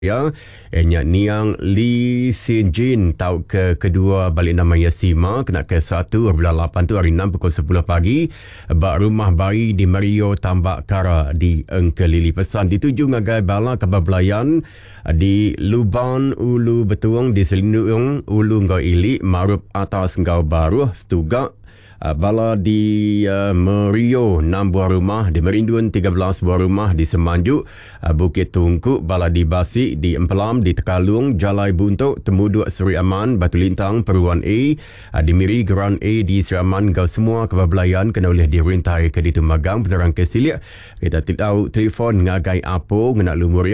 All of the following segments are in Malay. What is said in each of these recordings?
Ya, niang Lee Sin Jin tau ke kedua balik nama Yasima kena ke 1 bulan 8 tu hari 6 pukul 10 pagi bak rumah bayi di Mario Tambak Kara di Engkelili. Pesan dituju ngagai bala kabar belayan di Luban Ulu Betuang di Selindung Ulu Ngau Ilik Marup Atas Ngau Baru Setugak. Bala di Merio 6 buah rumah, di Merindun 13 buah rumah, di Semanjuk, Bukit Tungku, Bala di Basi, di Empelam, di Tekalung, Jalai Buntuk, Temuduk Seri Aman, Batu Lintang, Peruan A, di Miri, Geran A, di Seri Aman, kau semua kebablayan kena oleh dirintai ke Ditu Magang, penerang kesiliak. Kita tahu telefon ngagai apa, ngenak lumurnya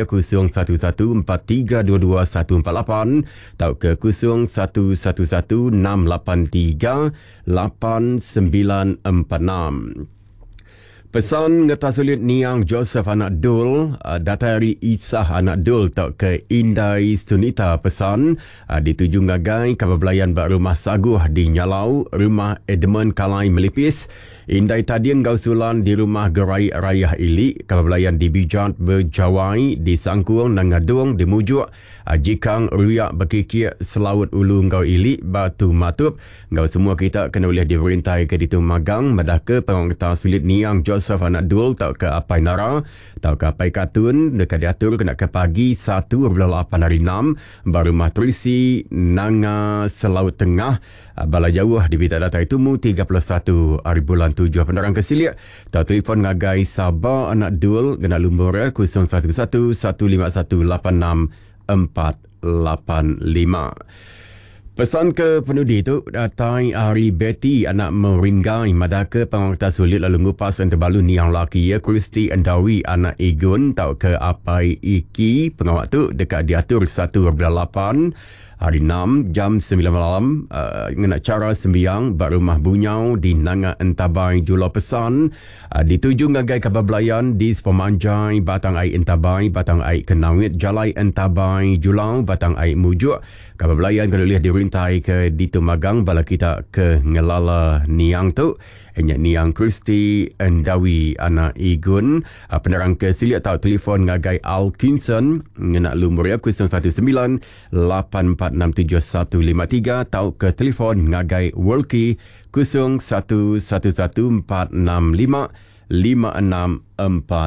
0114322148, tau ke 0111683896. Pesan ngata sulit niang Joseph anak Dul, datari Isah anak Dul tak ke Indai Sunita pesan dituju ngagai kabablayan bak rumah Saguh di Nyalau, rumah Edmund Kalai Melipis, Indai tadi engkau sulan di rumah Gerai Rayah Ilik, kabablayan di Bijat Berjawai, di Sangkuang Nangadung, di Mujuk, Jikang Ruyak Bekikir Selawut Ulu Ngau Ilik, Batu Matup. Engkau semua kita kena boleh dirintai ke Ditu Magang, madah ke pengangkata sulit niang Joseph anak Dul tak ke Apai Nara, tak ke Apai Katun, dekat diatur kena ke pagi 1 bulan 8 hari 6, baru rumah Trisi Nanga Selaut Tengah, Bala Jauh di Bita Data Itumu 31 hari bulan 7. Penerang kesiliak tak telefon ngagai Sabah anak Dul kena lumbur 0111-151-86-485. Pesan ke penudi itu datai Ari Betty anak Meringgai madaka pengangkata sulit lalu ngupas yang terbalu ni yang laki ya Kristi Endawi anak Igun tau ke Apai Iki pengawak tu dekat diatur 1/8 hari 6 jam 9 malam dengan cara sembiang bak rumah Bunyau di Nanga Entabai Julau pesan dituju ngagai kabablayan di Sepamanjai Batang Air Entabai Batang Air Kenawit Jalai Entabai Julau Batang Air Mujuk kabablayan kena boleh dirintai ke Ditu Magang bala kita ke ngelala niang tu niang Kristi Endawi anak Igun penerang ke siliak tau telefon ngagai Al Kinson ngenak lumur ya 0198467153 tau ke telefon ngagai Wolki 0111465564.